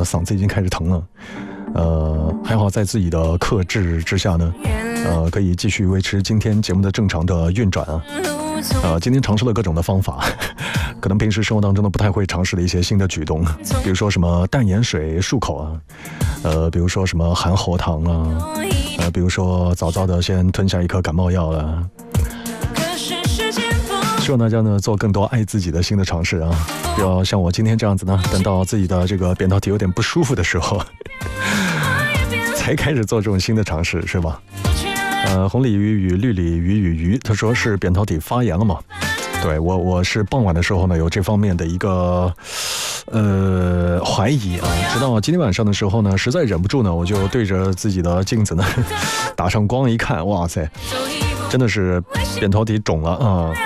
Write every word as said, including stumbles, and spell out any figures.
的嗓子已经开始疼了。呃，还好在自己的克制之下呢，呃，可以继续维持今天节目的正常的运转啊。呃，今天尝试了各种的方法，可能平时生活当中都不太会尝试的一些新的举动，比如说什么淡盐水漱口啊，呃，比如说什么含喉糖啊，呃，比如说早早的先吞下一颗感冒药啊。希望大家呢做更多爱自己的新的尝试啊，不要像我今天这样子呢，等到自己的这个扁桃体有点不舒服的时候，才开始做这种新的尝试，是吧？呃，红鲤鱼与绿鲤鱼与鱼，他说是扁桃体发炎了嘛？对，我我是傍晚的时候呢有这方面的一个呃怀疑啊，直到今天晚上的时候呢，实在忍不住呢，我就对着自己的镜子呢打上光一看，哇塞，真的是扁桃体肿了啊！